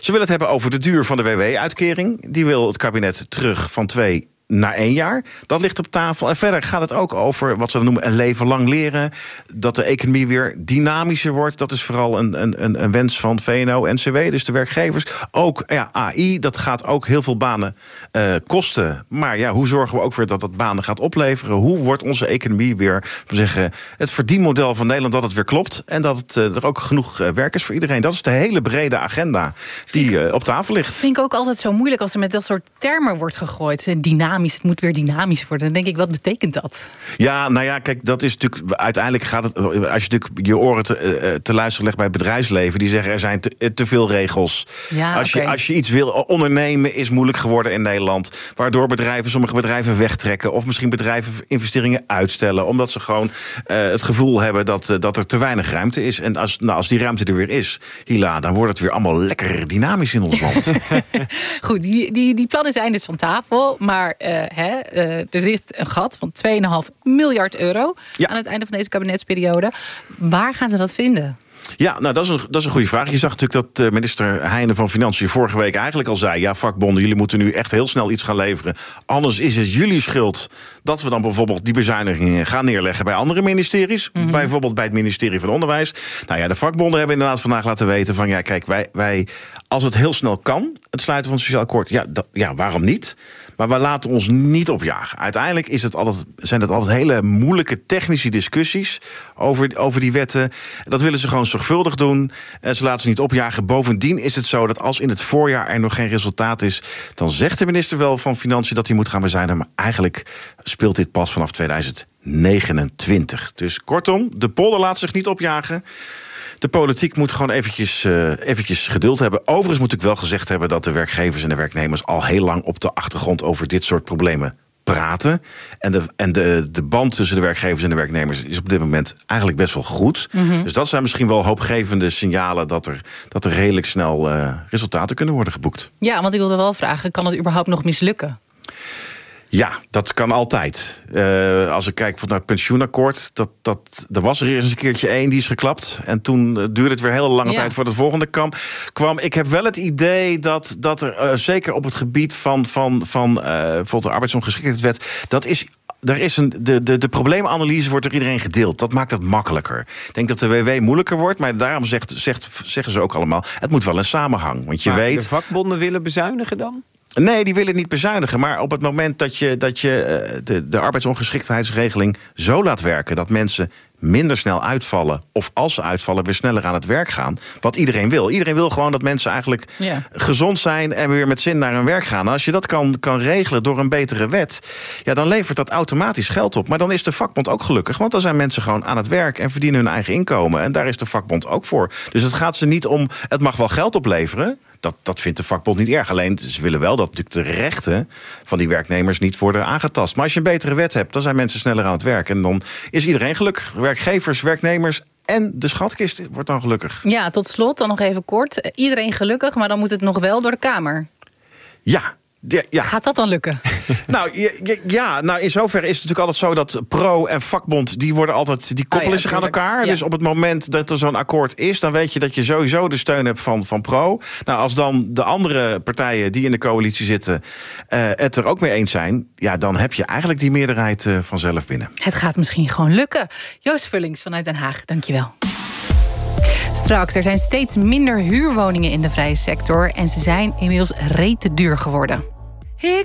Ze willen het hebben over de duur van de WW-uitkering. Die wil het kabinet terug van 2 naar 1 jaar. Dat ligt op tafel. En verder gaat het ook over wat ze dan noemen een leven lang leren. Dat de economie weer dynamischer wordt. Dat is vooral een wens van VNO-NCW, dus de werkgevers. Ook AI, dat gaat ook heel veel banen kosten. Maar ja, hoe zorgen we ook weer dat dat banen gaat opleveren? Hoe wordt onze economie weer, het verdienmodel van Nederland, dat het weer klopt en dat er ook genoeg werk is voor iedereen? Dat is de hele brede agenda die op tafel ligt. Vind ik ook altijd zo moeilijk als er met dat soort termen wordt gegooid. Dynamisch. Het moet weer dynamisch worden. Dan denk ik, wat betekent dat? Ja, nou ja, kijk, dat is natuurlijk uiteindelijk gaat het, als je natuurlijk je oren te luisteren legt bij het bedrijfsleven, die zeggen er zijn te veel regels. Ja, als je iets wil ondernemen is moeilijk geworden in Nederland, waardoor sommige bedrijven wegtrekken of misschien bedrijven investeringen uitstellen, omdat ze gewoon het gevoel hebben dat er te weinig ruimte is. En als die ruimte er weer is, Hila, dan wordt het weer allemaal lekker dynamisch in ons land. Goed, die plannen zijn dus van tafel, maar er zit een gat van 2,5 miljard euro aan het einde van deze kabinetsperiode. Waar gaan ze dat vinden? Ja, nou, dat is een goede vraag. Je zag natuurlijk dat minister Heijnen van Financiën vorige week eigenlijk al zei, ja, vakbonden, jullie moeten nu echt heel snel iets gaan leveren. Anders is het jullie schuld dat we dan bijvoorbeeld die bezuinigingen gaan neerleggen bij andere ministeries. Mm-hmm. Bijvoorbeeld bij het ministerie van Onderwijs. Nou ja, de vakbonden hebben inderdaad vandaag laten weten van, ja, kijk, wij als het heel snel kan, het sluiten van het sociaal akkoord, waarom niet? Maar we laten ons niet opjagen. Uiteindelijk zijn het altijd hele moeilijke technische discussies over die wetten. Dat willen ze gewoon zorgvuldig doen. Ze laten ze niet opjagen. Bovendien is het zo dat als in het voorjaar er nog geen resultaat is, dan zegt de minister wel van Financiën dat hij moet gaan bezuinigen. Maar eigenlijk speelt dit pas vanaf 2029. Dus kortom, de polder laat zich niet opjagen. De politiek moet gewoon eventjes geduld hebben. Overigens moet ik wel gezegd hebben dat de werkgevers en de werknemers al heel lang op de achtergrond over dit soort problemen praten. En de band tussen de werkgevers en de werknemers is op dit moment eigenlijk best wel goed. Mm-hmm. Dus dat zijn misschien wel hoopgevende signalen dat er redelijk snel resultaten kunnen worden geboekt. Ja, want ik wilde wel vragen, kan het überhaupt nog mislukken? Ja, dat kan altijd. Als ik kijk naar het pensioenakkoord, er was er eerst een keertje 1, die is geklapt. En toen duurde het weer heel lange tijd voor het volgende kwam. Ik heb wel het idee dat er zeker op het gebied van bijvoorbeeld de arbeidsongeschiktheidswet, de probleemanalyse wordt door iedereen gedeeld. Dat maakt het makkelijker. Ik denk dat de WW moeilijker wordt, maar daarom zeggen ze ook allemaal, het moet wel een samenhang. Want je weet, de vakbonden willen bezuinigen dan? Nee, die willen niet bezuinigen. Maar op het moment dat je de arbeidsongeschiktheidsregeling zo laat werken dat mensen minder snel uitvallen, of als ze uitvallen weer sneller aan het werk gaan, wat iedereen wil. Iedereen wil gewoon dat mensen eigenlijk gezond zijn en weer met zin naar hun werk gaan. En als je dat kan regelen door een betere wet, ja, dan levert dat automatisch geld op. Maar dan is de vakbond ook gelukkig, want dan zijn mensen gewoon aan het werk en verdienen hun eigen inkomen. En daar is de vakbond ook voor. Dus het gaat ze niet om, het mag wel geld opleveren. Dat vindt de vakbond niet erg. Alleen ze willen wel dat natuurlijk de rechten van die werknemers niet worden aangetast. Maar als je een betere wet hebt, dan zijn mensen sneller aan het werk. En dan is iedereen gelukkig. Werkgevers, werknemers en de schatkist wordt dan gelukkig. Ja, tot slot dan nog even kort. Iedereen gelukkig, maar dan moet het nog wel door de Kamer. Ja. Gaat dat dan lukken? Nou, in zoverre is het natuurlijk altijd zo dat pro en vakbond, die koppelen zich aan elkaar. Ja. Dus op het moment dat er zo'n akkoord is, dan weet je dat je sowieso de steun hebt van pro. Nou, als dan de andere partijen die in de coalitie zitten het er ook mee eens zijn, ja, dan heb je eigenlijk die meerderheid vanzelf binnen. Het gaat misschien gewoon lukken. Joost Vullings vanuit Den Haag, dankjewel. Straks, er zijn steeds minder huurwoningen in de vrije sector en ze zijn inmiddels rete duur geworden.